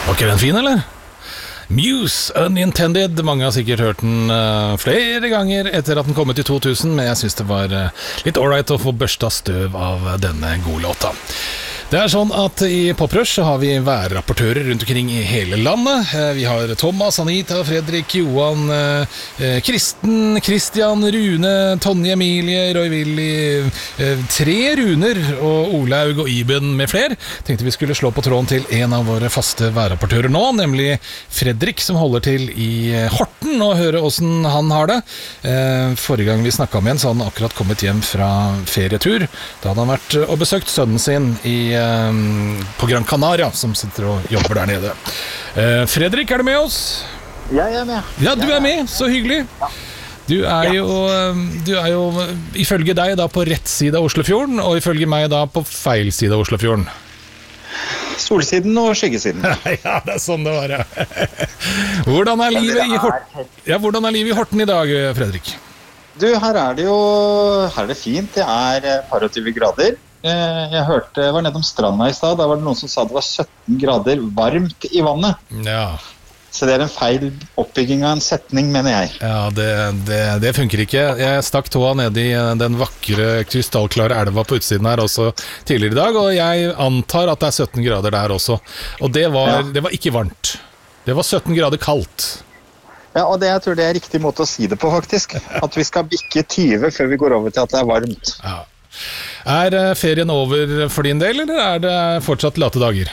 Var ikke den fin, eller? Muse, Unintended. Mange har sikkert hørt den flere ganger etter at den kom ut i 2000, men jeg synes det var litt alright å få børsta støv av denne gode låta. Det er sånn at i Poprush så har vi værrapportører rundt omkring i hele landet. Vi har Thomas, Anita, Fredrik, Johan, Kristen, Christian, Rune, Tonje, Emilie, Roy Willy, 3 Runer og Olaug og Iben med flere. Tenkte vi skulle slå på tråden til en av våre faste værrapportører nå, nemlig Fredrik, som holder til i Horten, og høre hvordan han har det. Forrige gang vi snakket med han, så hadde han akkurat kommet hjem fra ferietur. Da hadde han vært og besøkt sønnen sin på Gran Canaria, som sitter og jobber der nede. Fredrik, er du med oss? Jeg er med. Ja, du er med, så hyggelig. Du er jo ifølge deg da på rett side av Oslofjorden, og ifølge meg da på feil side av Oslofjorden. Solsiden og skyggesiden. Ja, det er sånn det var, ja. Hvordan er livet i Horten? Ja, hvordan er livet i Horten i dag, Fredrik? Du, her er det fint. Det er par og 20 grader. Jeg hørte, jeg var nede om stranda i sted. Da var det noen som sa det var 17 grader varmt i vannet. Ja. Så det er en feil oppbygging av en setning, mener jeg. Ja, det funker ikke. Jeg stakk tåa ned i den vakre, krystallklare elva på utsiden her også tidligere i dag, og jeg antar at det er 17 grader der også. Og det var ikke varmt. Det var 17 grader kaldt. Ja, og jeg tror det er riktig måte å si det på, faktisk. At vi skal bikke 20 før vi går over til at det er varmt. Ja. Er ferien over for din del, eller er det fortsatt late dager?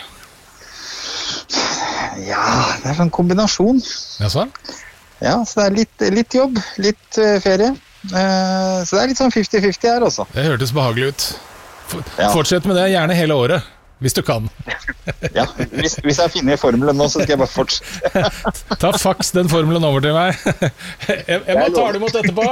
Ja, det er sånn kombinasjon. Jaså? Ja, så det er litt jobb, litt ferie. Så det er litt sånn 50-50 her også. Det hørtes behagelig ut. Fortsett med det, gjerne hele året, hvis du kan. Ja, hvis jeg finner formelen nå, så skal jeg bare fortsette. Ta faks den formelen over til meg. Jeg må ta det imot etterpå.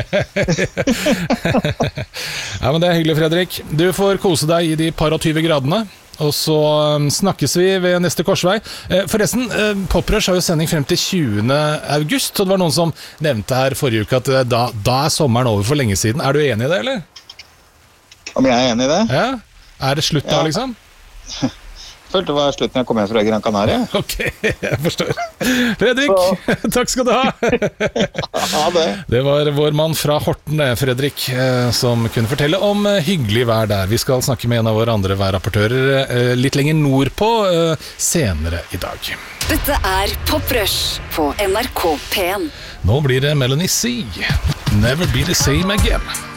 Ja, men det er hyggelig, Fredrik. Du får kose deg i de par og 20 gradene, og så snakkes vi ved neste korsvei. Forresten, Poprush har jo sending frem til 20. august, og det var noen som nevnte her forrige uke at da er sommeren over for lenge siden. Er du enig i det, eller? Om jeg er enig i det? Ja. Er det slutt da, liksom? Følte det var slutt når jeg kom hjem fra Gran Canaria. Ok, jeg forstår. Fredrik, takk skal du ha. Ja, det. Det var vår mann fra Horten, Fredrik, som kunne fortelle om hyggelig vær der. Vi skal snakke med en av våre andre værrapportører litt lenger nordpå senere i dag. Dette er Poprush på NRK P1. Nå blir det Melanie C. Never Be The Same Again.